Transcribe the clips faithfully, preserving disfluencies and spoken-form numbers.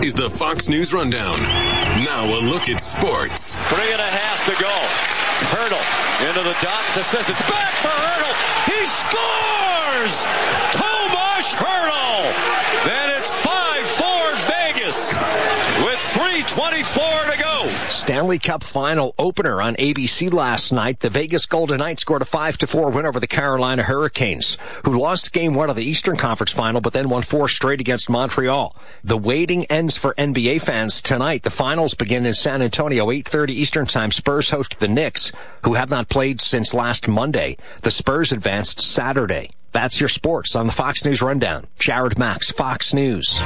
is the Fox News Rundown. Now a look at sports. Three and a half to go. Hurdle into the dot to Sis. It's back for Hurdle. He scores! Tomas Hurdle! Then it's five four Vegas with three twenty-four to go. Stanley Cup final opener on A B C last night. The Vegas Golden Knights scored a five to four win over the Carolina Hurricanes, who lost game one of the Eastern Conference final, but then won four straight against Montreal. The waiting ends for N B A fans tonight. The finals begin in San Antonio, eight thirty Eastern Time. Spurs host the Knicks, who have not played since last Monday. The Spurs advanced Saturday. That's your sports on the Fox News Rundown. Jared Max, Fox News.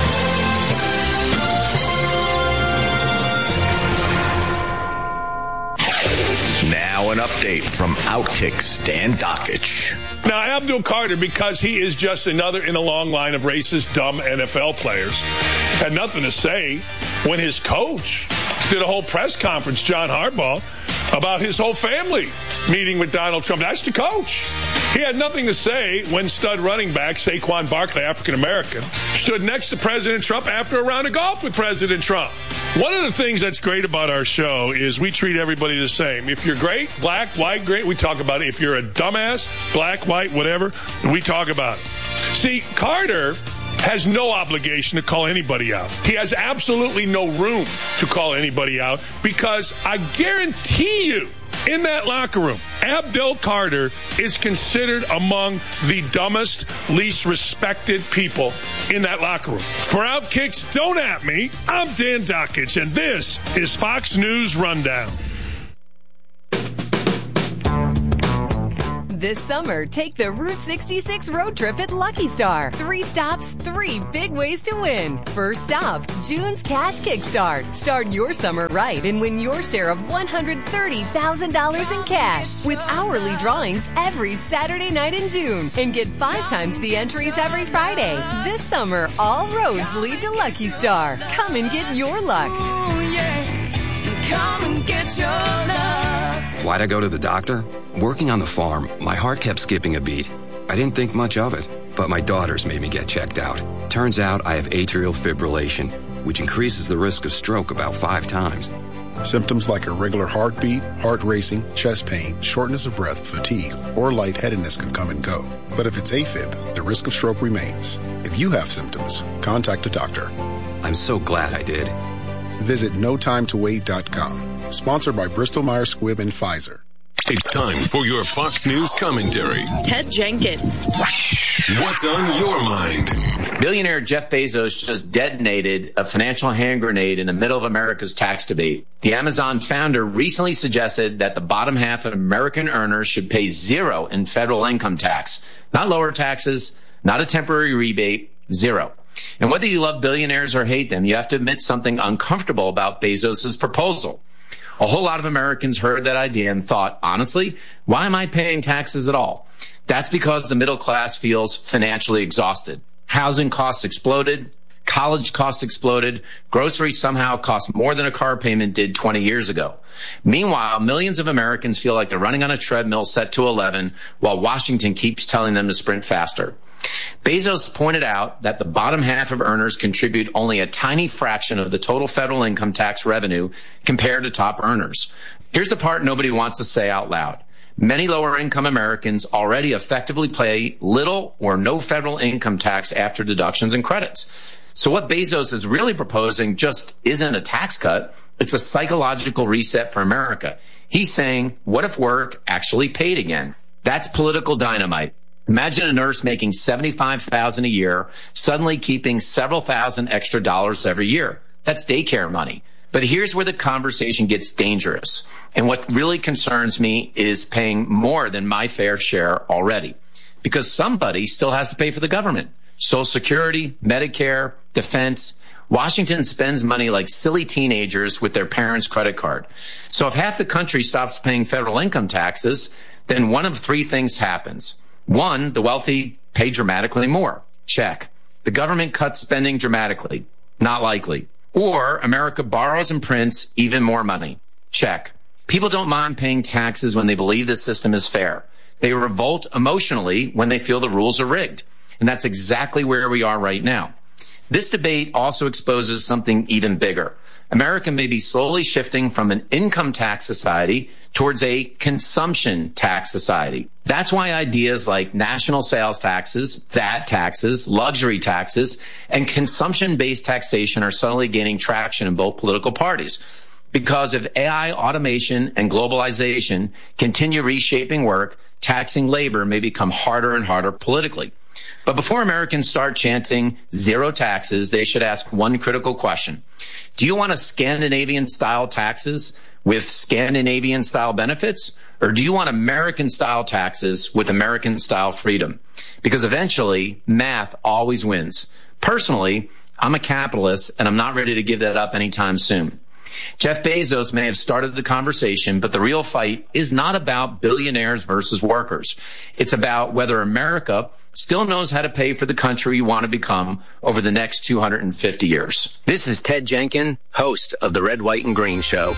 Now an update from Outkick Stan Dakich. Now, Abdul Carter, because he is just another in a long line of racist, dumb N F L players, had nothing to say when his coach did a whole press conference, John Harbaugh, about his whole family meeting with Donald Trump. That's the coach. He had nothing to say when stud running back Saquon Barkley, African-American, stood next to President Trump after a round of golf with President Trump. One of the things that's great about our show is we treat everybody the same. If you're great, black, white, great, we talk about it. If you're a dumbass, black, white, whatever, we talk about it. See, Carter has no obligation to call anybody out. He has absolutely no room to call anybody out because I guarantee you, in that locker room, Abdul Carter is considered among the dumbest, least respected people in that locker room. For Outkicks, don't at me. I'm Dan Dakich, and this is Fox News Rundown. This summer, take the Route sixty-six road trip at Lucky Star. Three stops, three big ways to win. First stop, June's Cash Kickstart. Start your summer right and win your share of one hundred thirty thousand dollars in cash with hourly drawings every Saturday night in June. And get five times the entries every Friday. This summer, all roads lead to Lucky Star. Come and get your luck. Ooh, yeah. Come and get your luck. Why'd I go to the doctor? Working on the farm, my heart kept skipping a beat. I didn't think much of it, but my daughters made me get checked out. Turns out I have atrial fibrillation, which increases the risk of stroke about five times. Symptoms like irregular heartbeat, heart racing, chest pain, shortness of breath, fatigue, or lightheadedness can come and go. But if it's AFib, the risk of stroke remains. If you have symptoms, contact a doctor. I'm so glad I did. Visit no time to wait dot com. Sponsored by Bristol Myers Squibb and Pfizer. It's time for your Fox News commentary. Ted Jenkins. What's on your mind? Billionaire Jeff Bezos just detonated a financial hand grenade in the middle of America's tax debate. The Amazon founder recently suggested that the bottom half of American earners should pay zero in federal income tax. Not lower taxes, not a temporary rebate, zero. And whether you love billionaires or hate them, you have to admit something uncomfortable about Bezos' proposal. A whole lot of Americans heard that idea and thought, honestly, why am I paying taxes at all? That's because the middle class feels financially exhausted. Housing costs exploded. College costs exploded. Groceries somehow cost more than a car payment did twenty years ago. Meanwhile, millions of Americans feel like they're running on a treadmill set to eleven while Washington keeps telling them to sprint faster. Bezos pointed out that the bottom half of earners contribute only a tiny fraction of the total federal income tax revenue compared to top earners. Here's the part nobody wants to say out loud. Many lower income Americans already effectively pay little or no federal income tax after deductions and credits. So what Bezos is really proposing just isn't a tax cut. It's a psychological reset for America. He's saying, what if work actually paid again? That's political dynamite. Imagine a nurse making seventy-five thousand dollars a year, suddenly keeping several thousand extra dollars every year. That's daycare money. But here's where the conversation gets dangerous. And what really concerns me is paying more than my fair share already. Because somebody still has to pay for the government. Social Security, Medicare, defense. Washington spends money like silly teenagers with their parents' credit card. So if half the country stops paying federal income taxes, then one of three things happens. One, the wealthy pay dramatically more. Check. The government cuts spending dramatically. Not likely. Or America borrows and prints even more money. Check. People don't mind paying taxes when they believe the system is fair. They revolt emotionally when they feel the rules are rigged. And that's exactly where we are right now. This debate also exposes something even bigger. America may be slowly shifting from an income tax society towards a consumption tax society. That's why ideas like national sales taxes, V A T taxes, luxury taxes, and consumption-based taxation are suddenly gaining traction in both political parties. Because if A I automation and globalization continue reshaping work, taxing labor may become harder and harder politically. But before Americans start chanting zero taxes, they should ask one critical question. Do you want a Scandinavian-style taxes with Scandinavian-style benefits? Or do you want American-style taxes with American-style freedom? Because eventually, math always wins. Personally, I'm a capitalist, and I'm not ready to give that up anytime soon. Jeff Bezos may have started the conversation, but the real fight is not about billionaires versus workers. It's about whether America still knows how to pay for the country you want to become over the next two hundred fifty years. This is Ted Jenkin, host of the Red, White, and Green Show.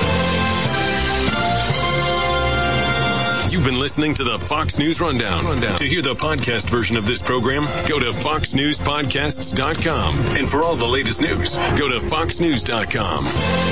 You've been listening to the Fox News Rundown. Rundown. To hear the podcast version of this program, go to fox news podcasts dot com. And for all the latest news, go to fox news dot com.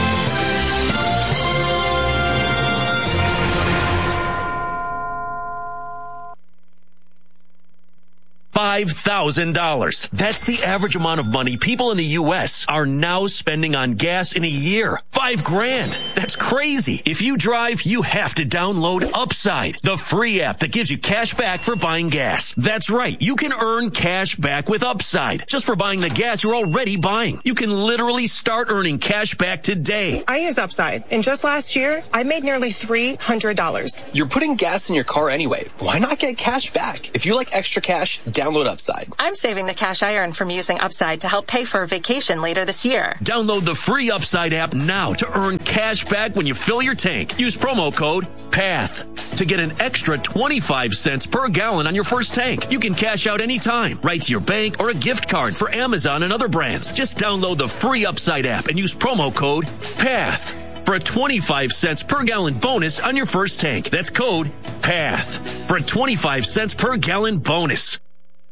five thousand dollars. That's the average amount of money people in the U S are now spending on gas in a year. Five grand. That's crazy. If you drive, you have to download Upside, the free app that gives you cash back for buying gas. That's right. You can earn cash back with Upside just for buying the gas you're already buying. You can literally start earning cash back today. I use Upside, and just last year, I made nearly three hundred dollars. You're putting gas in your car anyway. Why not get cash back? If you like extra cash, download Upside. I'm saving the cash I earn from using Upside to help pay for a vacation later this year. Download the free Upside app now to earn cash back when you fill your tank. Use promo code PATH to get an extra twenty-five cents per gallon on your first tank. You can cash out anytime, right to your bank or a gift card for Amazon and other brands. Just download the free Upside app and use promo code PATH for a twenty-five cents per gallon bonus on your first tank. That's code PATH for a twenty-five cents per gallon bonus.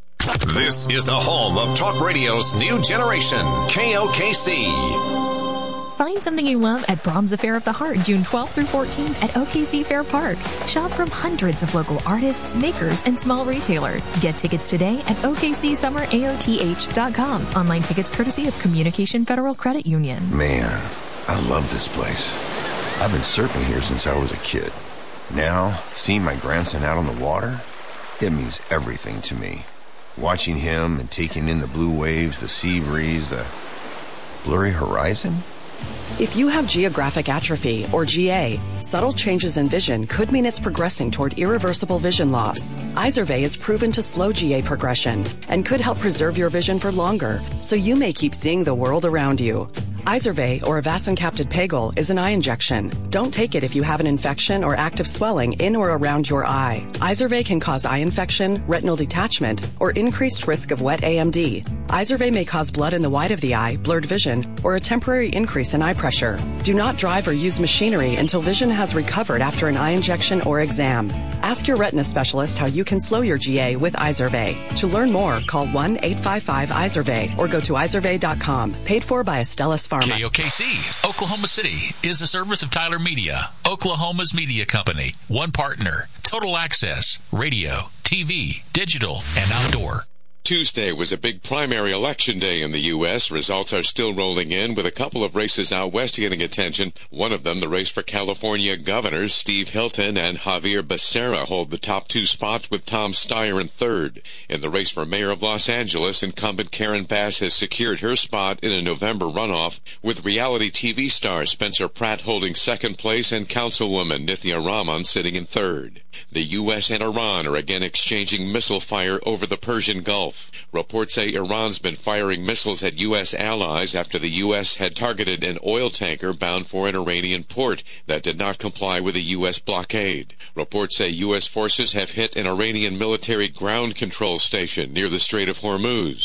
This is the home of talk radio's new generation, K O K C. Find something you love at Brahms Affair of the Heart, June twelfth through fourteenth at O K C Fair Park. Shop from hundreds of local artists, makers, and small retailers. Get tickets today at O K C summer A O T H dot com. Online tickets courtesy of Communication Federal Credit Union. Man, I love this place. I've been surfing here since I was a kid. Now, seeing my grandson out on the water, it means everything to me. Watching him and taking in the blue waves, the sea breeze, the blurry horizon. If you have geographic atrophy, or G A, subtle changes in vision could mean it's progressing toward irreversible vision loss. Izervay is proven to slow G A progression and could help preserve your vision for longer, so you may keep seeing the world around you. Izervay, or avacincaptad pegol, is an eye injection. Don't take it if you have an infection or active swelling in or around your eye. Izervay can cause eye infection, retinal detachment, or increased risk of wet A M D. Izervay may cause blood in the white of the eye, blurred vision, or a temporary increase in eye pressure. Do not drive or use machinery until vision has recovered after an eye injection or exam. Ask your retina specialist how you can slow your G A with Izervay. To learn more, call one eight five five Izervay or go to izervay dot com. Paid for by Astellas Pharma. K O K C, Oklahoma City, is a service of Tyler Media, Oklahoma's media company. One partner, total access, radio, T V, digital, and outdoor. Tuesday was a big primary election day in the U S Results are still rolling in, with a couple of races out west getting attention. One of them, the race for California governors. Steve Hilton and Javier Becerra hold the top two spots, with Tom Steyer in third. In the race for mayor of Los Angeles, incumbent Karen Bass has secured her spot in a November runoff, with reality T V star Spencer Pratt holding second place and councilwoman Nithya Raman sitting in third. The U S and Iran are again exchanging missile fire over the Persian Gulf. Reports say Iran's been firing missiles at U S allies after the U S had targeted an oil tanker bound for an Iranian port that did not comply with a U S blockade. Reports say U S forces have hit an Iranian military ground control station near the Strait of Hormuz.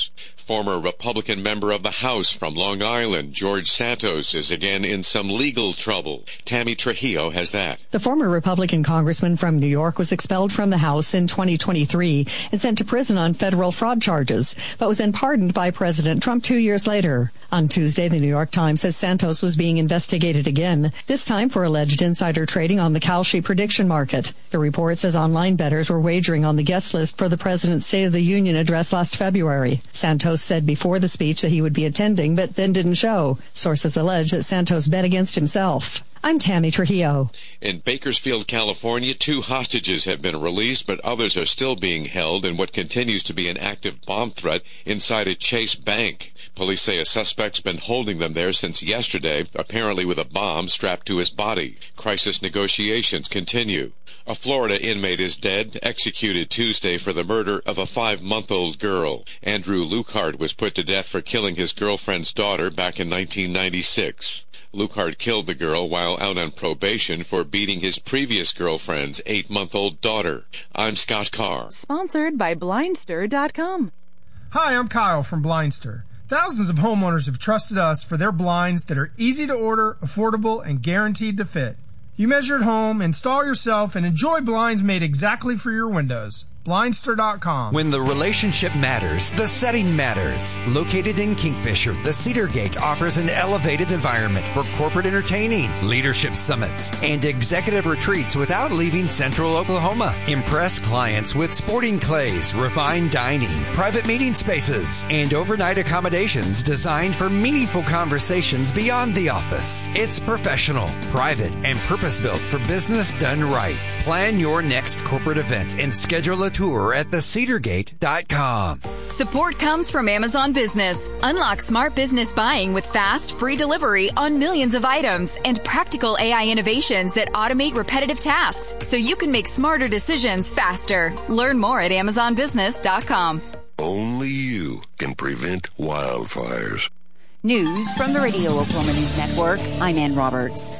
Former Republican member of the House from Long Island, George Santos, is again in some legal trouble. Tammy Trujillo has that. The former Republican congressman from New York was expelled from the House in twenty twenty-three and sent to prison on federal fraud charges, but was then pardoned by President Trump two years later. On Tuesday, the New York Times says Santos was being investigated again, this time for alleged insider trading on the Kalshi prediction market. The report says online bettors were wagering on the guest list for the president's State of the Union address last February. Santos said before the speech that he would be attending, but then didn't show. Sources allege that Santos bet against himself. I'm Tammy Trujillo. In Bakersfield, California, two hostages have been released, but others are still being held in what continues to be an active bomb threat inside a Chase bank. Police say a suspect's been holding them there since yesterday, apparently with a bomb strapped to his body. Crisis negotiations continue. A Florida inmate is dead, executed Tuesday for the murder of a five-month-old girl. Andrew Lucard was put to death for killing his girlfriend's daughter back in nineteen ninety-six. Lucard killed the girl while out on probation for beating his previous girlfriend's eight-month-old daughter. I'm Scott Carr. Sponsored by Blindster dot com. Hi, I'm Kyle from Blindster. Thousands of homeowners have trusted us for their blinds that are easy to order, affordable, and guaranteed to fit. You measure at home, install yourself, and enjoy blinds made exactly for your windows. Blindster dot com. When the relationship matters, the setting matters. Located in Kingfisher, the Cedar Gate offers an elevated environment for corporate entertaining, leadership summits, and executive retreats without leaving Central Oklahoma. Impress clients with sporting clays, refined dining, private meeting spaces, and overnight accommodations designed for meaningful conversations beyond the office. It's professional, private, and purpose-built for business done right. Plan your next corporate event and schedule a tour at the cedar gate dot com. Support comes from Amazon Business. Unlock smart business buying with fast, free delivery on millions of items and practical A I innovations that automate repetitive tasks so you can make smarter decisions faster. Learn more at amazon business dot com. Only you can prevent wildfires. News from the Radio Oklahoma News Network. I'm Ann Roberts.